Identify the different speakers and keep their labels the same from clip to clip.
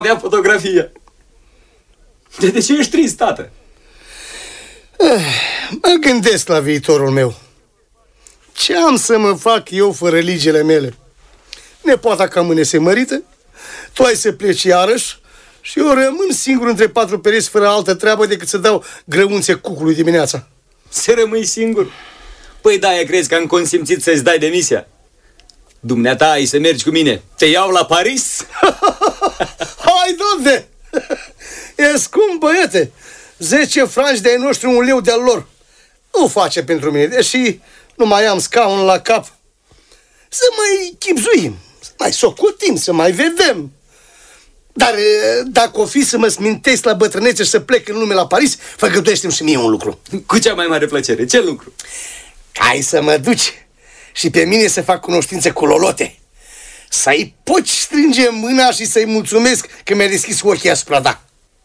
Speaker 1: avea fotografia. De ce ești trist, tată?
Speaker 2: Mă gândesc la viitorul meu. Ce am să mă fac eu fără ligile mele? Nepoata cam se mărită, tu ai să pleci iarăși și eu rămân singur între patru pereți fără altă treabă decât să dau grăunțe cucului dimineața.
Speaker 1: Să rămâi singur? Păi de-aia crezi că am consimțit să-ți dai demisia? Dumneata ai să mergi cu mine. Te iau la Paris?
Speaker 2: Hai, Doamne! E scump, băiete! 10 franci de-ai noștri, 1 leu de-al lor. Nu face pentru mine, deși nu mai am scaun la cap. Să mai chipzuim, să mai socotim, să mai vedem. Dar dacă o fi să mă smintesc la bătrânețe și să plec în lume la Paris, făgăduiește-mi și mie un lucru.
Speaker 1: Cu cea mai mare plăcere. Ce lucru?
Speaker 2: Hai să mă duci și pe mine să fac cunoștință cu Lolote. Să-i poți strânge mâna și să-i mulțumesc că mi-a deschis ochii asupra ta.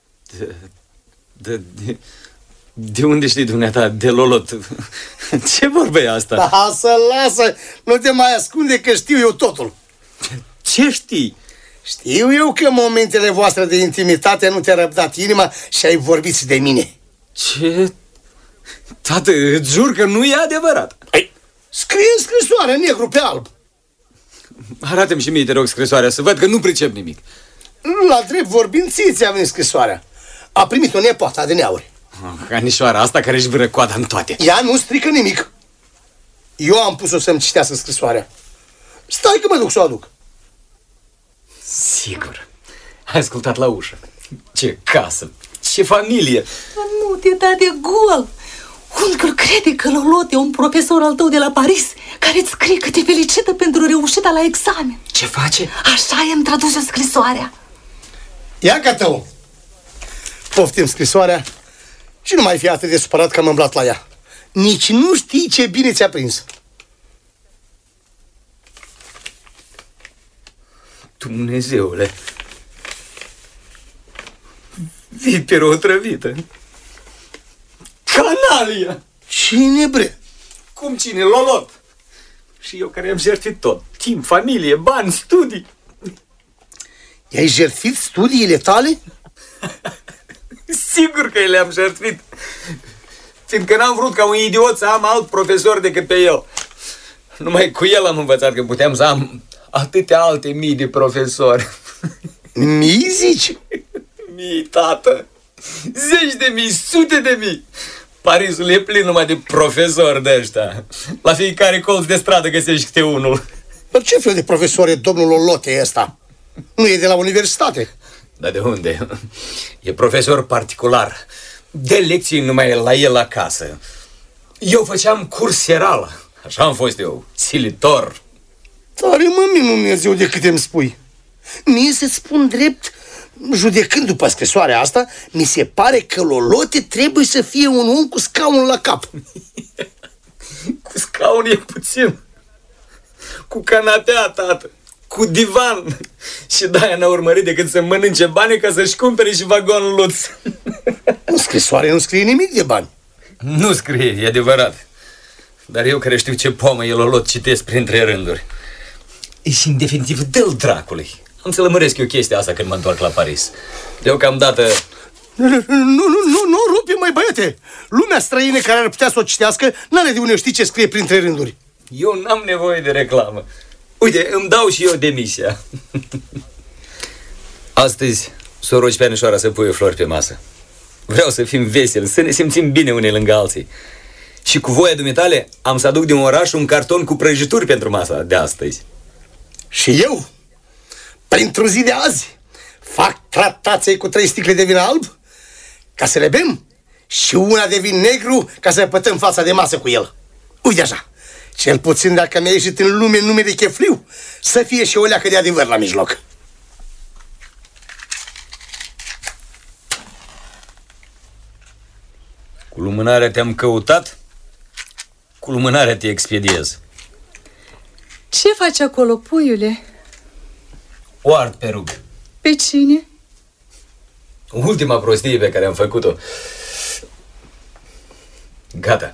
Speaker 1: De unde știi dumneata de Lolot? Ce vorbe e asta?
Speaker 2: Lasă, nu te mai ascunde că știu eu totul.
Speaker 1: Ce știi?
Speaker 2: Știu eu că în momentele voastre de intimitate nu te-a răbdat inima și ai vorbit de mine.
Speaker 1: Ce? Tată, îți jur că nu e adevărat.
Speaker 2: Scrie în scrisoare, negru pe alb.
Speaker 1: Arată-mi și mie, te rog, scrisoarea, să văd că nu pricep nimic.
Speaker 2: La drept vorbind, ți-a venit scrisoarea. A primit-o nepoata de neauri.
Speaker 1: Anișoara asta care își vâră coada în toate.
Speaker 2: Ea nu strică nimic. Eu am pus-o să-mi citească scrisoarea. Stai că mă duc să o aduc.
Speaker 1: Sigur. Ai ascultat la ușă. Ce casă, ce familie.
Speaker 3: Nu te da de gol. Unchiul crede că Lolot e un profesor al tău de la Paris care îți scrie că te felicită pentru reușita la examen.
Speaker 1: Ce face?
Speaker 3: Așa i-am tradus scrisoarea.
Speaker 2: Ia ca tău. Poftim scrisoarea și nu mai fi atât de supărat că am îmblat la ea. Nici nu știi ce bine ți-a prins.
Speaker 1: Dumnezeule, viperă otrăvită. Canalia!
Speaker 2: Cine, bre?
Speaker 1: Cum cine? Lolot! Și eu care am jertfit tot. Timp, familie, bani, studii.
Speaker 2: I-ai jertfit studiile tale?
Speaker 1: Sigur că le-am jertfit. Fiindcă n-am vrut ca un idiot să am alt profesor decât pe el. Numai cu el am învățat că puteam să am atâtea alte mii de profesori.
Speaker 2: Mii, zici?
Speaker 1: Mii, tată. Zeci de mii, sute de mii. Parisul e plin numai de profesori de ăștia. La fiecare colț de stradă găsești câte unul.
Speaker 2: Dar ce fel de profesor e domnul Lolote ăsta? Nu e de la universitate?
Speaker 1: Dar de unde? E profesor particular. De lecții numai la el acasă. Eu făceam curs seral. Așa am fost eu, silitor.
Speaker 2: Tare mă minunez eu de câte îmi spui. Mie să-ți spun drept, judecând după scrisoarea asta, mi se pare că Lolote trebuie să fie un om cu scaun la cap.
Speaker 1: Cu scaun e puțin. Cu canapea, tată. Cu divan. Și de-aia n-a urmărit decât să mănânce bani ca să-și cumpere și vagonul luț.
Speaker 2: În scrisoare nu scrie nimic de bani.
Speaker 1: Nu scrie, e adevărat. Dar eu care știu ce pomă e Lolot, citesc printre rânduri. E și în definitiv dă-l dracului. Am să lămuresc eu chestia asta când mă întorc la Paris. Deocamdată...
Speaker 2: Nu rupe, măi băiete. Lumea străină care ar putea să o citească n-are de unde ști ce scrie printre rânduri.
Speaker 1: Eu n-am nevoie de reclamă. Uite, îmi dau și eu demisia. Astăzi s-o rogi pe Anișoara să pui flori pe masă. Vreau să fim veseli, să ne simțim bine unii lângă alții. Și cu voia dumitale am să aduc din oraș un carton cu prăjituri pentru masa de astăzi.
Speaker 2: Și eu, printr-o zi de azi, fac tratație cu 3 sticle de vin alb ca să le bem și una de vin negru ca să pătăm fața de masă cu el. Uite așa, cel puțin dacă mi-a ieșit în lume nume de chefliu, să fie și o leacă de adevăr la mijloc.
Speaker 1: Cu lumânarea te-am căutat, cu lumânarea te expediez.
Speaker 3: Ce faci acolo, puiule?
Speaker 1: O ard pe rug.
Speaker 3: Pe cine?
Speaker 1: Ultima prostie pe care am făcut-o. Gata.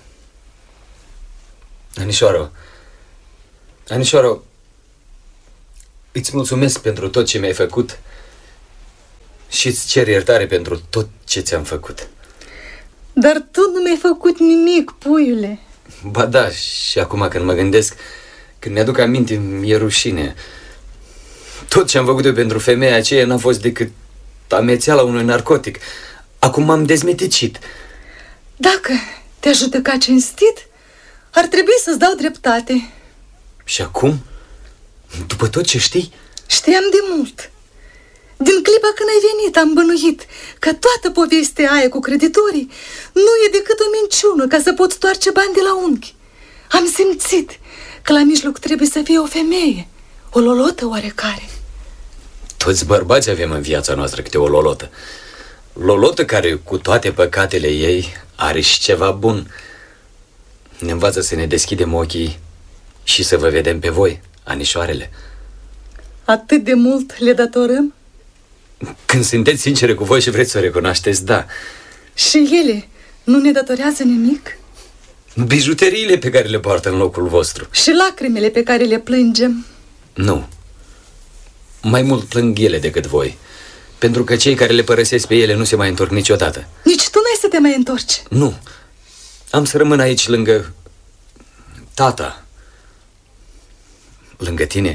Speaker 1: Anișoară, îți mulțumesc pentru tot ce mi-ai făcut și-ți cer iertare pentru tot ce ți-am făcut.
Speaker 3: Dar tu nu mi-ai făcut nimic, puiule.
Speaker 1: Ba da, și acum când mă gândesc, când mi-aduc aminte, mi-e rușine. Tot ce am făcut eu pentru femeia aceea n-a fost decât amețeala unui narcotic. Acum m-am dezmeticit.
Speaker 3: Dacă te-a judecat cinstit, ar trebui să-ți dau dreptate.
Speaker 1: Și acum? După tot ce știi?
Speaker 3: Știam de mult. Din clipa când ai venit am bănuit că toată povestea aia cu creditorii nu e decât o minciună ca să poți stoarce bani de la unchi. Am simțit că la mijloc trebuie să fie o femeie, o lolotă oarecare.
Speaker 1: Toți bărbați avem în viața noastră câte o lolotă. Lolotă care, cu toate păcatele ei, are și ceva bun. Ne învață să ne deschidem ochii și să vă vedem pe voi, anișoarele.
Speaker 3: Atât de mult le datorăm?
Speaker 1: Când sunteți sincere cu voi și vreți să o recunoașteți, da.
Speaker 3: Și ele nu ne datorează nimic?
Speaker 1: Bijuteriile pe care le poartă în locul vostru.
Speaker 3: Și lacrimile pe care le plângem?
Speaker 1: Nu. Mai mult plâng ele decât voi. Pentru că cei care le părăsesc pe ele nu se mai întorc niciodată.
Speaker 3: Nici tu n-ai să te mai întorci?
Speaker 1: Nu. Am să rămân aici lângă tata. Lângă tine.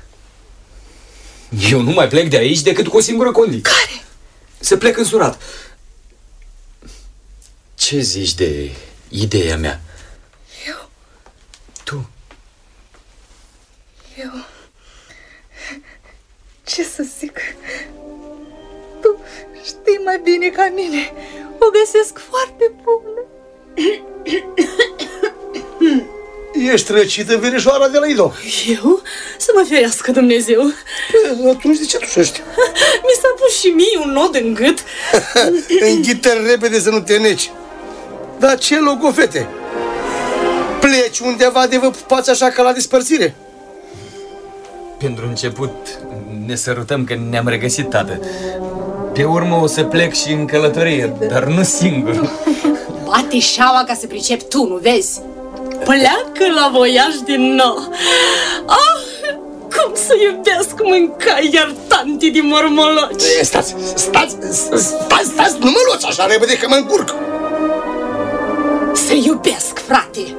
Speaker 1: Eu nu mai plec de aici decât cu o singură condiție.
Speaker 3: Care?
Speaker 1: Să plec însurat. Ce zici de ideea mea?
Speaker 3: Eu?
Speaker 1: Tu?
Speaker 3: Eu... Ce să zic? Tu știi mai bine ca mine. O găsesc foarte bună.
Speaker 2: Ești răcită, verișoara de la Ido.
Speaker 4: Eu? Să mă ferească Dumnezeu.
Speaker 2: Păi, atunci de ce tușești?
Speaker 4: Mi s-a pus și mie un nod în gât.
Speaker 2: Înghite repede să nu te neci. Dar ce logofete? Pleci undeva de vă pupați așa ca la despărțire?
Speaker 1: Pentru început ne sărutăm că ne-am regăsit, tată. Pe urmă o să plec și în călătorie, dar nu singur.
Speaker 4: Bate șaua ca să pricep tu, nu vezi? Pleacă la voiaj din nou. Ah, cum să iubesc mâncai iar tanti din mormoloci.
Speaker 2: Stați, nu mă luați așa repede că mă încurc.
Speaker 4: Să iubesc, frate.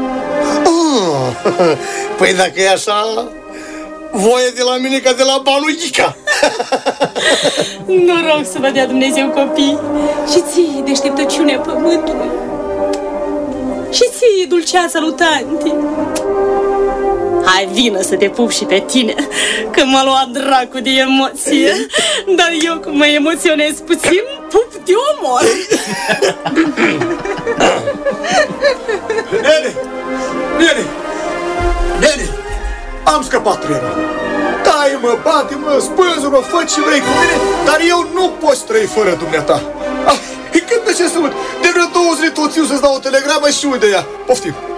Speaker 2: Păi dacă e așa, voie de la mine ca de la banul Ghica.
Speaker 4: Noroc să vă dea Dumnezeu copii. Și ție deșteptăciunea pământului. Și ție dulceața lui tanti. Hai, vină să te pup și pe tine, că m-a luat dracu de emoție. Dar eu, cum mă emoționez puțin, pup de omor.
Speaker 5: Nene, am scăpat trenul. Taie-mă, bate-mă, spânză-mă, fă ce vrei cu mine, dar eu nu pot trăi fără dumneata. Când de ce să uit? De vreo 2 zile tot țiu să-ți dau o telegramă și uite ea. Poftim.